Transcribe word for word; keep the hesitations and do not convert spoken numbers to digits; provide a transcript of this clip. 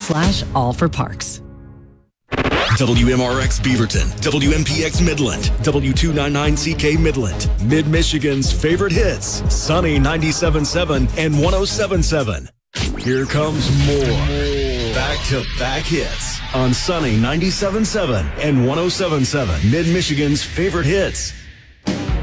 slash all for parks. W M R X Beaverton, W M P X Midland, W two ninety-nine C K Midland, Mid-Michigan's favorite hits, Sunny ninety-seven point seven and one oh seven point seven. Here comes more back-to-back hits on Sunny ninety-seven point seven and one oh seven point seven, Mid-Michigan's favorite hits.